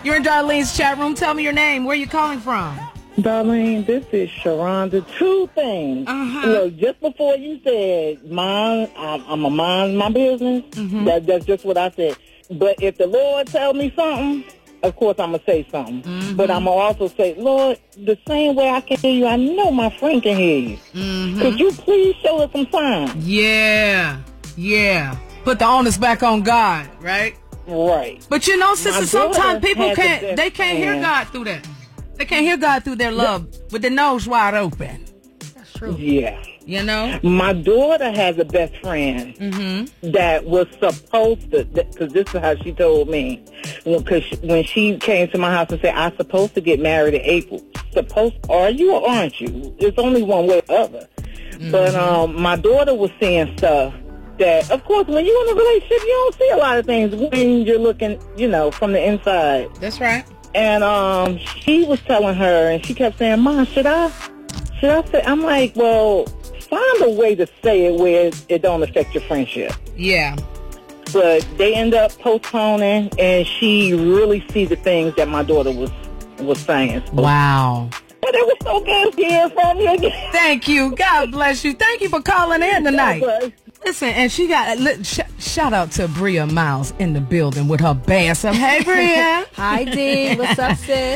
You're in Darlene's chat room. Tell me your name. Where are you calling from? Darlene, this is Sharonda. Two things. Just before you said, Mom, I'm a mind my business. That's just what I said. But if the Lord tell me something, of course I'm going to say something. But I'm going to also say, Lord, the same way I can hear you, I know my friend can hear you. Could you please show us some signs? Yeah. Put the onus back on God, right? Right. But you know, sister, sometimes people can't hear God through that. They can't hear God through their love with their nose wide open. That's true. Yeah. You know? My daughter has a best friend that was supposed to, because this is how she told me. Because when she came to my house and said, I'm supposed to get married in April. Are you or aren't you? It's only one way or the other. But my daughter was seeing stuff that, of course, when you're in a relationship, you don't see a lot of things when you're looking, from the inside. That's right. And she was telling her, and she kept saying, Mom, should I say? I'm like, well, find a way to say it where it don't affect your friendship. Yeah. But they end up postponing, and she really see the things that my daughter was saying. Wow. But it was so good hearing from you again. Thank you. God bless you. Thank you for calling in tonight. Listen, and she got shout out to Bria Miles in the building with her band. Hey, Bria. Hi, D. What's up, sis?